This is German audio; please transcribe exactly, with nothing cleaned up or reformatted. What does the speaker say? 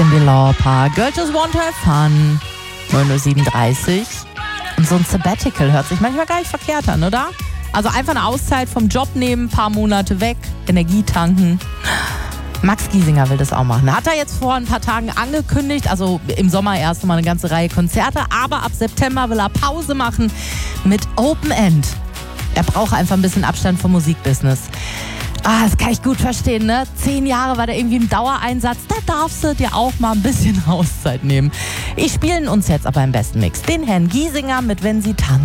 Cyndi Lauper, Girl Just Want to Have Fun, neun Uhr siebenunddreißig. Und so ein Sabbatical hört sich manchmal gar nicht verkehrt an, oder? Also einfach eine Auszeit vom Job nehmen, ein paar Monate weg, Energie tanken. Max Giesinger will das auch machen. Hat er jetzt vor ein paar Tagen angekündigt, also im Sommer erst mal eine ganze Reihe Konzerte, aber ab September will er Pause machen mit Open End. Er braucht einfach ein bisschen Abstand vom Musikbusiness. Ah, das kann ich gut verstehen, ne? Zehn Jahre war der irgendwie im Dauereinsatz. Da darfst du dir auch mal ein bisschen Auszeit nehmen. Ich spiele uns jetzt aber im besten Mix. Den Herrn Giesinger mit Wenn sie tanzt.